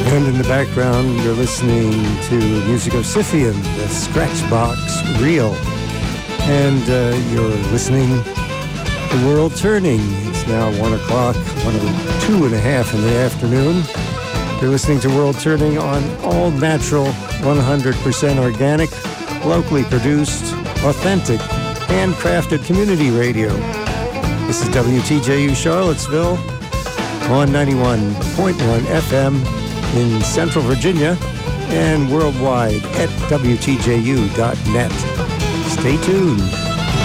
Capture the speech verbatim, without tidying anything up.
And in the background, you're listening to music of Scythian, the Scratchbox Reel. And uh, you're listening to World Turning. It's now one o'clock, one of two and a half in the afternoon. You're listening to World Turning on all natural, one hundred percent organic, locally produced, authentic, handcrafted community radio. This is W T J U Charlottesville on ninety-one point one F M in Central Virginia and worldwide at W T J U dot net. Stay tuned.